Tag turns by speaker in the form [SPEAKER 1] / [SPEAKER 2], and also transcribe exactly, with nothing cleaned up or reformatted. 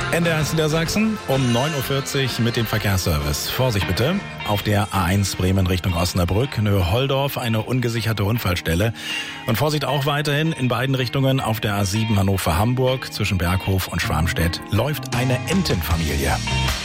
[SPEAKER 1] N D R eins Niedersachsen um neun Uhr vierzig mit dem Verkehrsservice. Vorsicht bitte, auf der A eins Bremen Richtung Osnabrück, Nähe Holdorf, eine ungesicherte Unfallstelle. Und Vorsicht auch weiterhin in beiden Richtungen auf der A sieben Hannover-Hamburg zwischen Berghof und Schwarmstedt läuft eine Entenfamilie.